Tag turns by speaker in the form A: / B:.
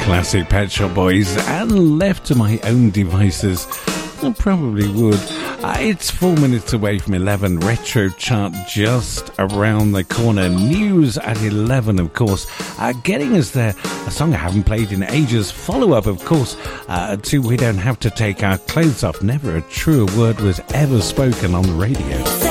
A: Classic Pet Shop Boys, and left to my own devices, I probably would. It's 4 minutes away from 11. Retro chart just around the corner. News at 11, of course. Getting us there, a song I haven't played in ages. Follow-up, of course, to We Don't Have to Take Our Clothes Off. Never a truer word was ever spoken on the radio.